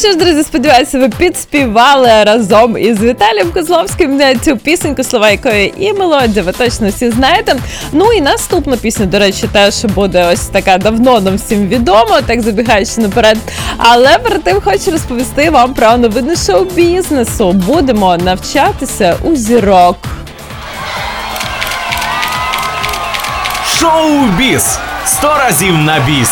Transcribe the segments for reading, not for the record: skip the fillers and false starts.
що ж, друзі, сподіваюся, ви підспівали разом із Віталієм Козловським цю пісеньку, слова якої і мелодія, ви точно всі знаєте. Ну і наступна пісня, до речі, теж буде ось така давно нам всім відома, так забігаючи наперед. Але перед тим хочу розповісти вам про новини шоу-бізнесу. Будемо навчатися у зірок. Шоу-біз. 100 разів на біс.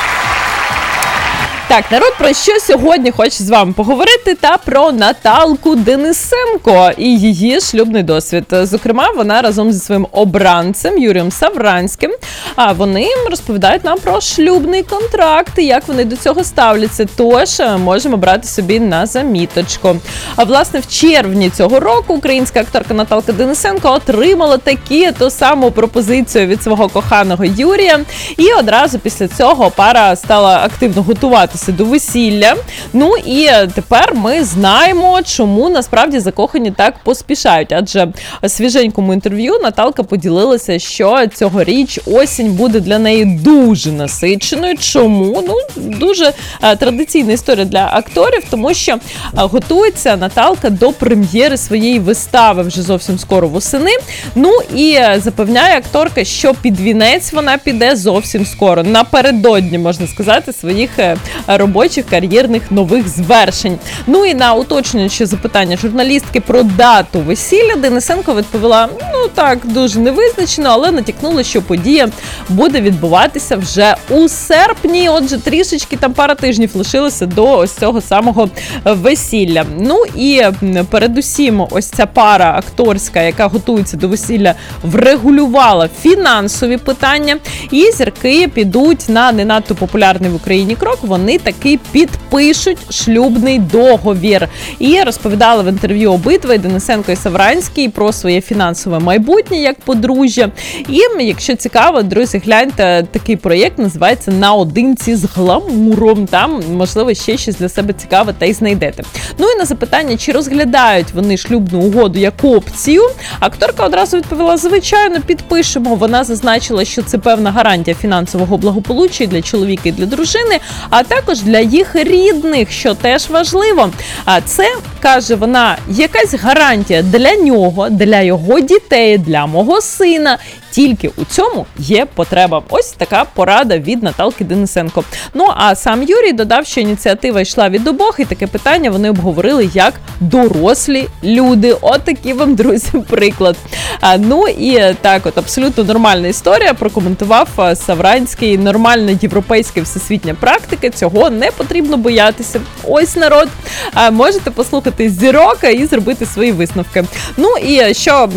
Так, народ, про що сьогодні хочу з вами поговорити, та про Наталку Денисенко і її шлюбний досвід. Зокрема, вона разом зі своїм обранцем Юрієм Савранським, вони розповідають нам про шлюбний контракт і як вони до цього ставляться. Тож, можемо брати собі на заміточку. А власне, в червні цього року українська акторка Наталка Денисенко отримала ту саму пропозицію від свого коханого Юрія. І одразу після цього пара стала активно готуватися до весілля. Ну і тепер ми знаємо, чому насправді закохані так поспішають. Адже у свіженькому інтерв'ю Наталка поділилася, що цьогоріч осінь буде для неї дуже насиченою. Чому? Ну, дуже традиційна історія для акторів, тому що готується Наталка до прем'єри своєї вистави вже зовсім скоро восени. Ну і запевняє акторка, що під вінець вона піде зовсім скоро, напередодні, можна сказати, своїх робочих кар'єрних нових звершень. Ну і на уточнююче запитання журналістки про дату весілля Денисенко відповіла, ну так, дуже невизначено, але натякнула, що подія буде відбуватися вже у серпні. Отже, трішечки там пара тижнів лишилося до ось цього самого весілля. Ну і передусім ось ця пара акторська, яка готується до весілля, врегулювала фінансові питання, і зірки підуть на не надто популярний в Україні крок, вони таки підпишуть шлюбний договір. І розповідали в інтерв'ю обидва, і Денисенко, і Савранський, про своє фінансове майбутнє як подружжя. І, якщо цікаво, друзі, гляньте, такий проєкт називається «Наодинці з гламуром». Там, можливо, ще щось для себе цікаве та й знайдете. Ну і на запитання, чи розглядають вони шлюбну угоду як опцію, акторка одразу відповіла, звичайно, підпишемо. Вона зазначила, що це певна гарантія фінансового благополуччя для чоловіка і для дружини, а також для їх рідних, що теж важливо. А це, каже вона, якась гарантія для нього, для його дітей, для мого сина. Тільки у цьому є потреба. Ось така порада від Наталки Денисенко. Ну, а сам Юрій додав, що ініціатива йшла від обох, і таке питання вони обговорили як дорослі люди. От такий вам, друзі, приклад. Ну, і так от, абсолютно нормальна історія, прокоментував Савранський. Нормальна європейська всесвітня практика, цього не потрібно боятися. Ось, народ, можете послухати зірок і зробити свої висновки. Ну, і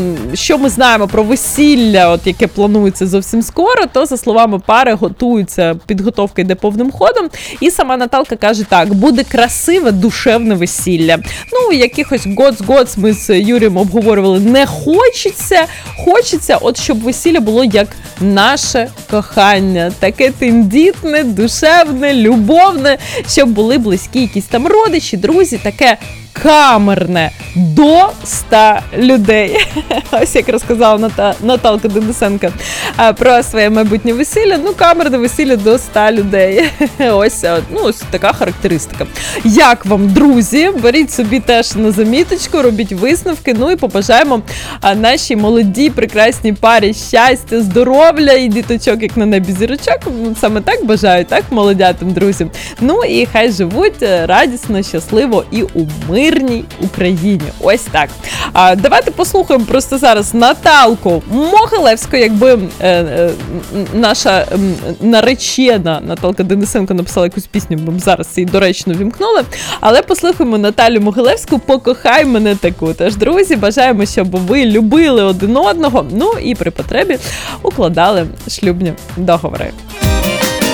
що ми знаємо про весілля, от яке планується зовсім скоро, то, за словами пари, готується, підготовка йде повним ходом. І сама Наталка каже так, буде красиве, душевне весілля. Ну, якихось гоц ми з Юрієм обговорювали, не хочеться. Хочеться, от щоб весілля було як наше кохання. Таке тендітне, душевне, любовне, щоб були близькі якісь там родичі, друзі, таке камерне до 100 людей. Ось як розказала Наталка Денисенко про своє майбутнє весілля. Ну, камерне весілля до 100 людей. Ось така характеристика. Як вам, друзі? Беріть собі теж на заміточку, робіть висновки. Ну і побажаємо нашій молодій, прекрасній парі щастя, здоров'я і діточок, як на небі зірочок. Саме так бажаю, так, молодятам, друзі. Ну і хай живуть радісно, щасливо і у мирній Україні. Ось так. Давайте послухаємо просто зараз Наталку Могилевську, якби наша наречена Наталка Денисенко написала якусь пісню, ми б зараз її доречно вімкнули. Але послухаємо Наталю Могилевську «Покохай мене таку». Тож, друзі, бажаємо, щоб ви любили один одного, ну і при потребі укладали шлюбні договори.